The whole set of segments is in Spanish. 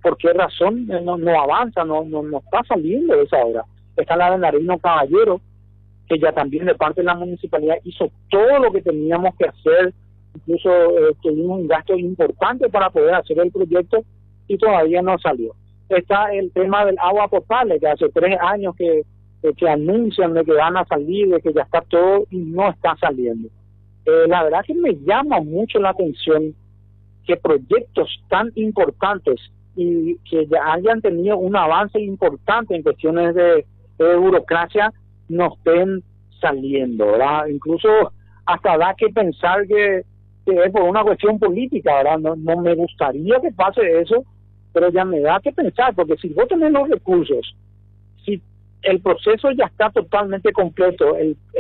por qué razón no avanza, no está saliendo de esa obra. Está la de Narino Caballero, que ya también de parte de la municipalidad hizo todo lo que teníamos que hacer, incluso tuvimos un gasto importante para poder hacer el proyecto y todavía no salió. Está el tema del agua potable, que hace 3 años que anuncian de que van a salir, de que ya está todo y no está saliendo. La verdad que me llama mucho la atención que proyectos tan importantes y que ya hayan tenido un avance importante en cuestiones de burocracia no estén saliendo, ¿verdad? Incluso hasta da que pensar que es por una cuestión política, ¿verdad? No me gustaría que pase eso, pero ya me da que pensar, porque si vos tenés los recursos, si el proceso ya está totalmente completo,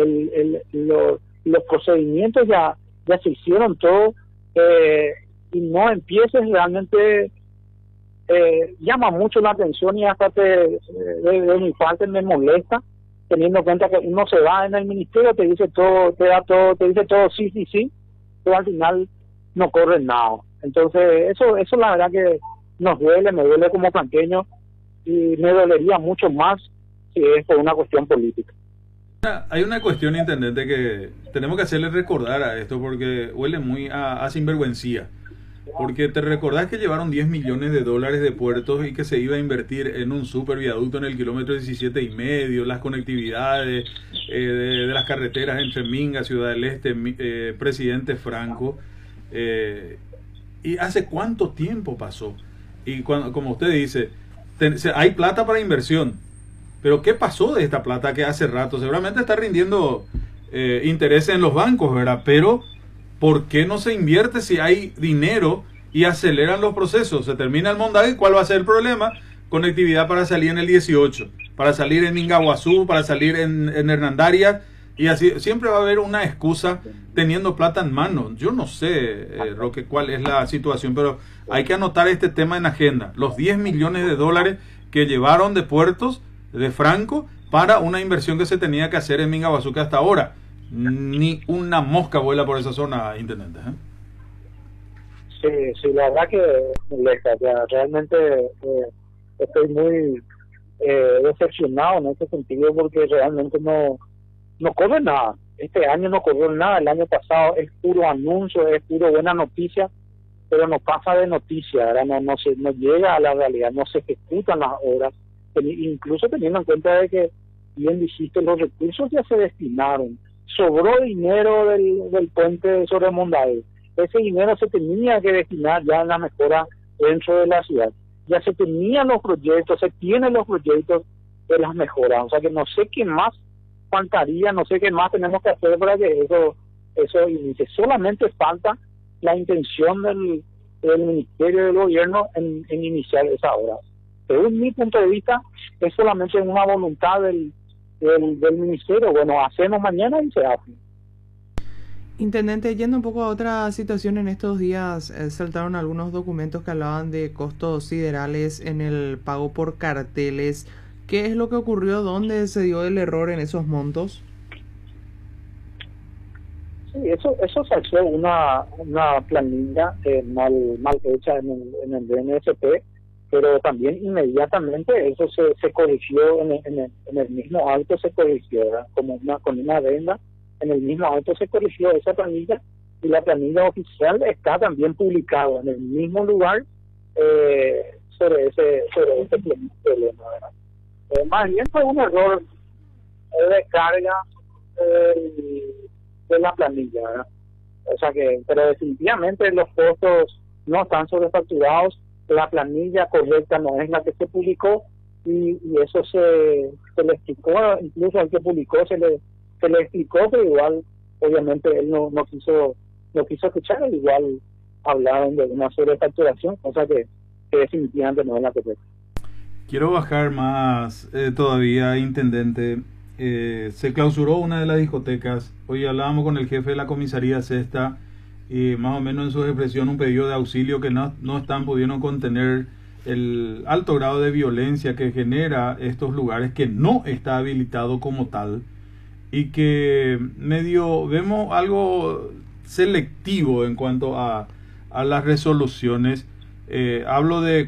los procedimientos ya se hicieron todo, y no empieces realmente, llama mucho la atención y hasta de mi parte me molesta, teniendo en cuenta que uno se va en el ministerio, te dice todo, te dice todo sí, pero al final no corre nada. Entonces eso la verdad que nos duele, me duele como planteño y me dolería mucho más si es por una cuestión política. Hay una cuestión, intendente, que tenemos que hacerle recordar a esto porque huele muy a sinvergüencía. Porque te recordás que llevaron 10 millones de dólares de puertos y que se iba a invertir en un superviaducto en el kilómetro 17,5, las conectividades de las carreteras entre Minga, Ciudad del Este, Presidente Franco. ¿Y hace cuánto tiempo pasó? Y como usted dice, hay plata para inversión. Pero ¿qué pasó de esta plata que hace rato? Seguramente está rindiendo intereses en los bancos, ¿verdad? Pero ¿por qué no se invierte si hay dinero y aceleran los procesos? Se termina el Mondadí, ¿cuál va a ser el problema? Conectividad para salir en el 18, para salir en Mingaguazú, para salir en Hernandarias, y así siempre va a haber una excusa teniendo plata en mano. Yo no sé, Roque, cuál es la situación, pero hay que anotar este tema en agenda. Los 10 millones de dólares que llevaron de puertos de Franco para una inversión que se tenía que hacer en Mingaguazú, que hasta ahora ni una mosca vuela por esa zona, intendente. Sí, la verdad que molesta. Ya, realmente estoy muy decepcionado en ese sentido porque realmente no corre nada. Este año no corrió nada, el año pasado es puro anuncio, es puro buena noticia, pero no pasa de noticia, ahora no llega a la realidad, no se ejecutan las obras, incluso teniendo en cuenta de que, bien dijiste, los recursos ya se destinaron. Sobró dinero del puente sobre Mondadí. Ese dinero se tenía que destinar ya en la mejora dentro de la ciudad. Ya se tenían los proyectos, se tienen los proyectos de las mejoras. O sea que no sé qué más faltaría, no sé qué más tenemos que hacer para que eso inicie. Solamente falta la intención del Ministerio del Gobierno en iniciar esa obra. Según mi punto de vista, es solamente una voluntad del Ministerio. Bueno, hacemos mañana y se hace. Intendente, yendo un poco a otra situación, en estos días saltaron algunos documentos que hablaban de costos siderales en el pago por carteles. ¿Qué es lo que ocurrió? ¿Dónde se dio el error en esos montos? Sí, eso salió una planilla mal hecha en el DNSP, pero también inmediatamente eso se corrigió en el mismo acto, se corrigió, ¿verdad? Con una adenda. En el mismo acto se corrigió esa planilla y la planilla oficial está también publicada en el mismo lugar sobre ese problema, ¿verdad? Más bien fue un error de carga de la planilla, ¿verdad? O sea que, pero definitivamente los costos no están sobrefacturados, la planilla correcta no es la que se publicó y eso se le explicó, incluso al que publicó se le explicó, pero igual obviamente él no quiso escuchar, igual hablaban de una sobrefacturación, cosa que definitivamente no es la correcta. Quiero bajar más todavía, intendente. Se clausuró una de las discotecas. Hoy hablábamos con el jefe de la comisaría Sexta y más o menos en su expresión un pedido de auxilio que no están pudiendo contener el alto grado de violencia que genera estos lugares, que no está habilitado como tal, y que medio vemos algo selectivo en cuanto a las resoluciones. Hablo de